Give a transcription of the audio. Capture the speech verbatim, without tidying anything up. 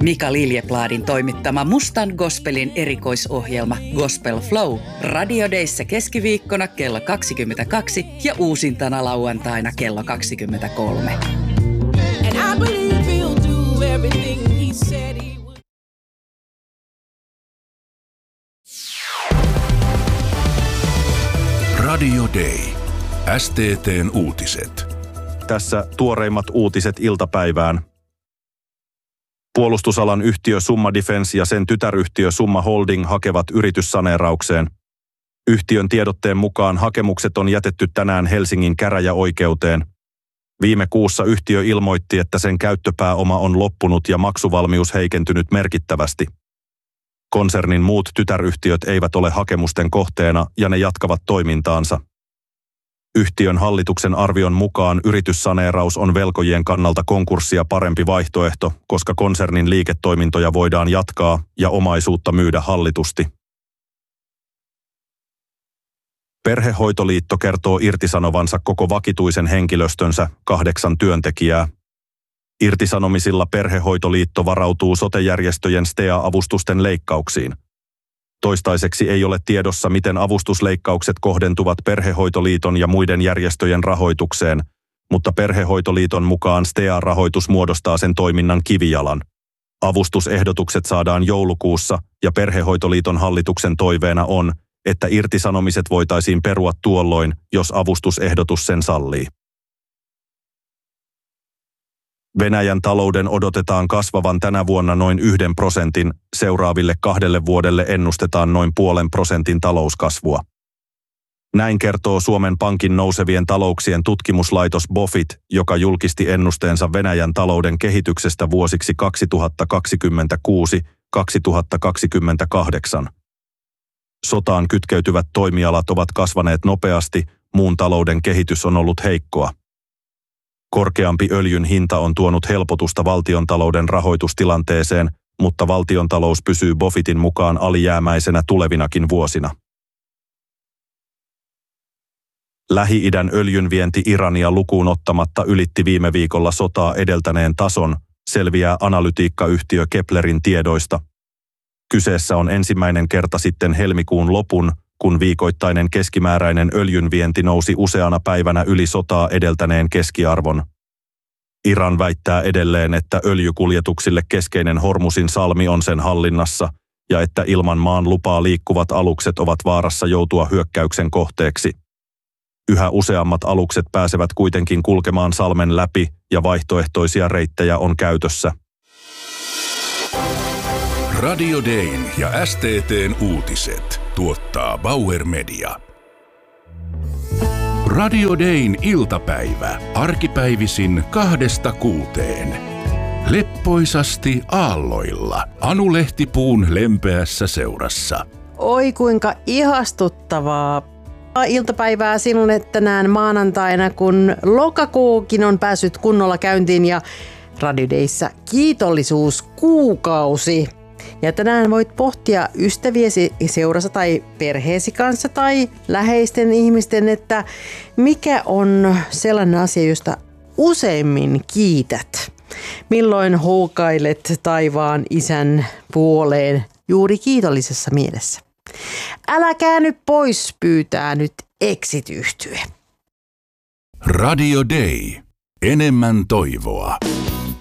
Mika Liljepladin toimittama Mustan Gospelin erikoisohjelma Gospel Flow Radio Dayssä keskiviikkona kello kaksikymmentäkaksi ja uusintana lauantaina kello kaksikymmentäkolme. And I believe he'll do everything he said he would. Radio Day. S T T:n uutiset. Tässä tuoreimmat uutiset iltapäivään. Puolustusalan yhtiö Summa Defence ja sen tytäryhtiö Summa Holding hakevat yrityssaneeraukseen. Yhtiön tiedotteen mukaan hakemukset on jätetty tänään Helsingin käräjäoikeuteen. Viime kuussa yhtiö ilmoitti, että sen käyttöpääoma on loppunut ja maksuvalmius heikentynyt merkittävästi. Konsernin muut tytäryhtiöt eivät ole hakemusten kohteena ja ne jatkavat toimintaansa. Yhtiön hallituksen arvion mukaan yrityssaneeraus on velkojien kannalta konkurssia parempi vaihtoehto, koska konsernin liiketoimintoja voidaan jatkaa ja omaisuutta myydä hallitusti. Perhehoitoliitto kertoo irtisanovansa koko vakituisen henkilöstönsä kahdeksan työntekijää. Irtisanomisilla Perhehoitoliitto varautuu sote-järjestöjen S T E A-avustusten leikkauksiin. Toistaiseksi ei ole tiedossa, miten avustusleikkaukset kohdentuvat Perhehoitoliiton ja muiden järjestöjen rahoitukseen, mutta Perhehoitoliiton mukaan S T E A-rahoitus muodostaa sen toiminnan kivijalan. Avustusehdotukset saadaan joulukuussa ja Perhehoitoliiton hallituksen toiveena on, että irtisanomiset voitaisiin perua tuolloin, jos avustusehdotus sen sallii. Venäjän talouden odotetaan kasvavan tänä vuonna noin yhden prosentin, seuraaville kahdelle vuodelle ennustetaan noin puolen prosentin talouskasvua. Näin kertoo Suomen Pankin nousevien talouksien tutkimuslaitos BOFIT, joka julkisti ennusteensa Venäjän talouden kehityksestä vuosiksi kaksituhattakaksikymmentäkuusi kaksituhattakaksikymmentäkahdeksan. Sotaan kytkeytyvät toimialat ovat kasvaneet nopeasti, muun talouden kehitys on ollut heikkoa. Korkeampi öljyn hinta on tuonut helpotusta valtiontalouden rahoitustilanteeseen, mutta valtiontalous pysyy BOFITin mukaan alijäämäisenä tulevinakin vuosina. Lähi-idän öljynvienti Irania lukuun ottamatta ylitti viime viikolla sotaa edeltäneen tason, selviää analytiikkayhtiö Keplerin tiedoista. Kyseessä on ensimmäinen kerta sitten helmikuun lopun, kun viikoittainen keskimääräinen öljynvienti nousi useana päivänä yli sotaa edeltäneen keskiarvon. Iran väittää edelleen, että öljykuljetuksille keskeinen Hormusin salmi on sen hallinnassa ja että ilman maan lupaa liikkuvat alukset ovat vaarassa joutua hyökkäyksen kohteeksi. Yhä useammat alukset pääsevät kuitenkin kulkemaan salmen läpi ja vaihtoehtoisia reittejä on käytössä. Radio Dayn ja S T T:n uutiset tuottaa Bauer Media. Radio Dayn iltapäivä, arkipäivisin kahdesta kuuteen. Leppoisasti aalloilla, Anu Lehtipuun lempeässä seurassa. Oi kuinka ihastuttavaa iltapäivää sinulle tänään maanantaina, kun lokakuukin on päässyt kunnolla käyntiin ja Radio Dayssä kiitollisuuskuukausi. Ja tänään voit pohtia ystäviesi seurassa tai perheesi kanssa tai läheisten ihmisten, että mikä on sellainen asia, josta useimmin kiität. Milloin houkailet taivaan isän puoleen juuri kiitollisessa mielessä. Älä käänny pois, pyytää nyt Exit-yhtye. Radio Day. Enemmän toivoa.